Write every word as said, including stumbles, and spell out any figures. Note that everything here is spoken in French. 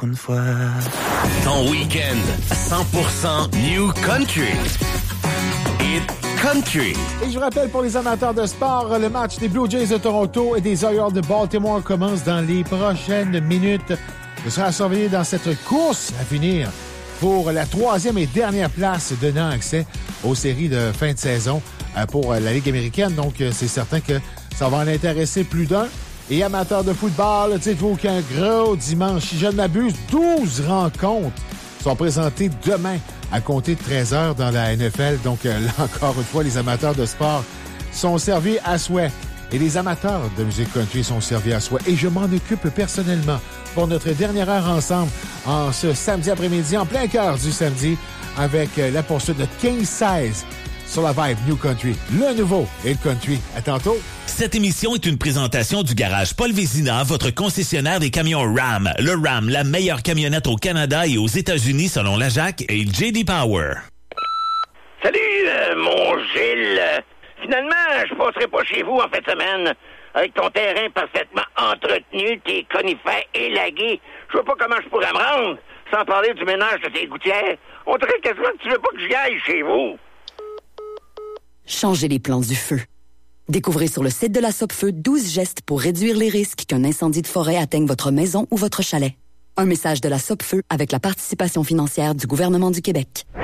une fois. Ton week-end cent pour cent New Country. Hit Country. Et je vous rappelle pour les amateurs de sport, le match des Blue Jays de Toronto et des Orioles de Baltimore commence dans les prochaines minutes. Ce sera à surveiller dans cette course à finir pour la troisième et dernière place donnant accès aux séries de fin de saison pour la Ligue américaine. Donc, c'est certain que ça va en intéresser plus d'un. Et amateurs de football, dites-vous qu'un gros dimanche, si je ne m'abuse, douze rencontres sont présentées demain à compter de treize heures dans la N F L. Donc, là encore une fois, les amateurs de sport sont servis à souhait. Et les amateurs de musique country sont servis à souhait. Et je m'en occupe personnellement pour notre dernière heure ensemble en ce samedi après-midi, en plein cœur du samedi, avec la poursuite de King Size sur la vibe New Country. Le nouveau Hit Country. À tantôt. Cette émission est une présentation du garage Paul Vézina, votre concessionnaire des camions RAM. Le RAM, la meilleure camionnette au Canada et aux États-Unis selon la J A C et J D Power. Salut, euh, mon Gilles. Finalement, je passerai pas chez vous en fin de semaine. Avec ton terrain parfaitement entretenu, tes conifères élagués, je vois pas comment je pourrais me rendre, sans parler du ménage de tes gouttières. On dirait quasiment que tu veux pas que j'y aille chez vous. Changez les plans du feu. Découvrez sur le site de la Sopfeu douze gestes pour réduire les risques qu'un incendie de forêt atteigne votre maison ou votre chalet. Un message de la Sopfeu avec la participation financière du gouvernement du Québec.